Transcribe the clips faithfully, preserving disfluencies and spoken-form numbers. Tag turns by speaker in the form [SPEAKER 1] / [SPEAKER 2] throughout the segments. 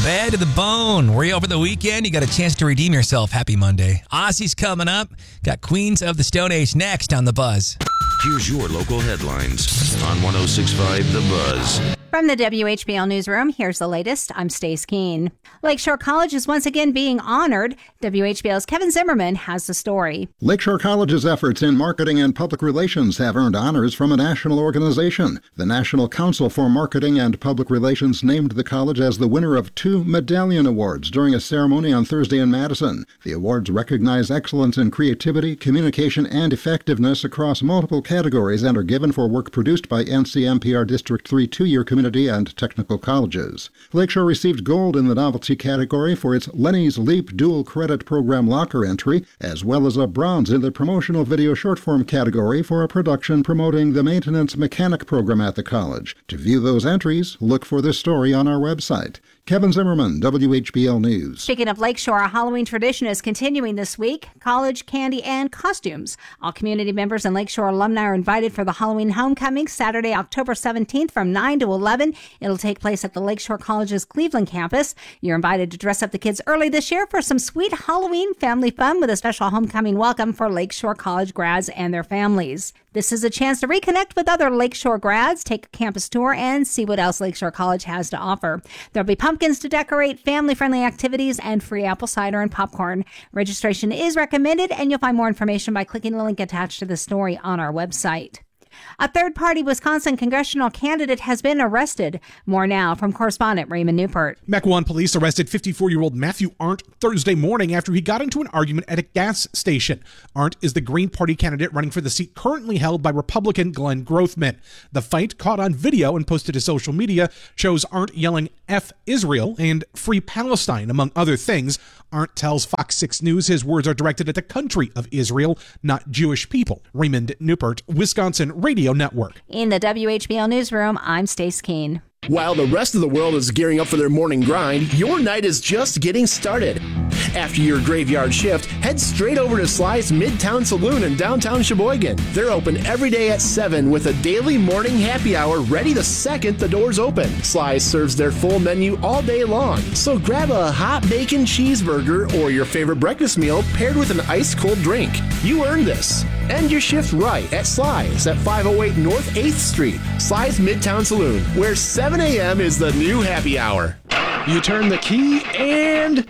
[SPEAKER 1] Bad to the Bone. Were you over the weekend? You got a chance to redeem yourself. Happy Monday. Ozzy's coming up. Got Queens of the Stone Age next on The Buzz.
[SPEAKER 2] Here's your local headlines on one oh six point five The Buzz.
[SPEAKER 3] From the W H B L Newsroom, here's the latest. I'm Stace Keene. Lakeshore College is once again being honored. W H B L's Kevin Zimmerman has the story.
[SPEAKER 4] Lakeshore College's efforts in marketing and public relations have earned honors from a national organization. The National Council for Marketing and Public Relations named the college as the winner of two Medallion Awards during a ceremony on Thursday in Madison. The awards recognize excellence in creativity, communication, and effectiveness across multiple categories and are given for work produced by N C M P R District three two-year community and technical colleges. Lakeshore received gold in the novelty category for its Lenny's Leap dual credit program locker entry, as well as a bronze in the promotional video short form category for a production promoting the maintenance mechanic program at the college. To view those entries, look for this story on our website. Kevin Zimmerman, W H B L News.
[SPEAKER 3] Speaking of Lakeshore, a Halloween tradition is continuing this week. College, candy, and costumes. All community members and Lakeshore alumni are invited for the Halloween homecoming Saturday, October seventeenth from nine to eleven. It'll take place at the Lakeshore College's Cleveland campus. You're invited to dress up the kids early this year for some sweet Halloween family fun with a special homecoming welcome for Lakeshore College grads and their families. This is a chance to reconnect with other Lakeshore grads, take a campus tour, and see what else Lakeshore College has to offer. There'll be pumpkins to decorate, family-friendly activities, and free apple cider and popcorn. Registration is recommended, and you'll find more information by clicking the link attached to the story on our website. A third-party Wisconsin congressional candidate has been arrested. More now from correspondent Raymond Newport.
[SPEAKER 5] Mequon police arrested fifty-four-year-old Matthew Arndt Thursday morning after he got into an argument at a gas station. Arndt is the Green Party candidate running for the seat currently held by Republican Glenn Grothman. The fight, caught on video and posted to social media, shows Arndt yelling F Israel and Free Palestine, among other things. Arndt tells Fox six News his words are directed at the country of Israel, not Jewish people. Raymond Newport, Wisconsin Radio Network.
[SPEAKER 3] In the W H B L Newsroom, I'm Stace Keene.
[SPEAKER 6] While the rest of the world is gearing up for their morning grind, your night is just getting started. After your graveyard shift, head straight over to Sly's Midtown Saloon in downtown Sheboygan. They're open every day at seven with a daily morning happy hour ready the second the doors open. Sly's serves their full menu all day long, so grab a hot bacon cheeseburger or your favorite breakfast meal paired with an ice-cold drink. You earned this. End your shift right at Sly's at five oh eight North eighth Street. Sly's Midtown Saloon, where seven a.m. is the new happy hour.
[SPEAKER 7] You turn the key and...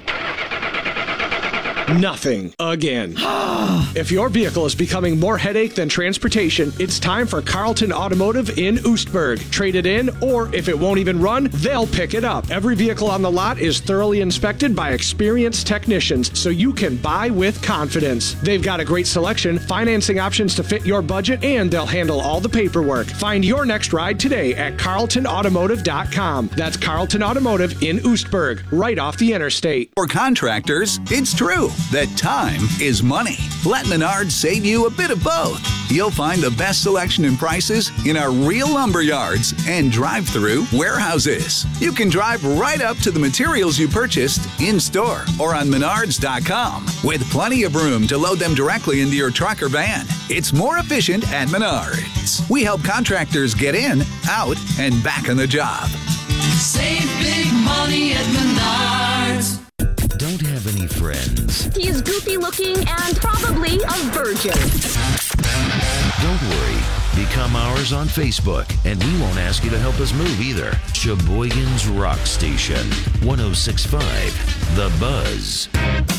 [SPEAKER 7] nothing again. If your vehicle is becoming more headache than transportation, it's time for Carlton Automotive in Oostburg. Trade it in, or if it won't even run, they'll pick it up. Every vehicle on the lot is thoroughly inspected by experienced technicians, so you can buy with confidence. They've got a great selection, financing options to fit your budget, and they'll handle all the paperwork. Find your next ride today at carlton automotive dot com. That's Carlton Automotive in Oostburg, right off the interstate.
[SPEAKER 8] For contractors, it's true that time is money. Let Menards save you a bit of both. You'll find the best selection and prices in our real lumber yards and drive-through warehouses. You can drive right up to the materials you purchased in-store or on menards dot com with plenty of room to load them directly into your truck or van. It's more efficient at Menards. We help contractors get in, out, and back on the job.
[SPEAKER 9] Save big money at Menards.
[SPEAKER 2] Don't have any friends.
[SPEAKER 10] He's goofy looking and probably a virgin.
[SPEAKER 2] Don't worry. Become ours on Facebook, and we won't ask you to help us move either. Sheboygan's Rock Station, one oh six point five The Buzz.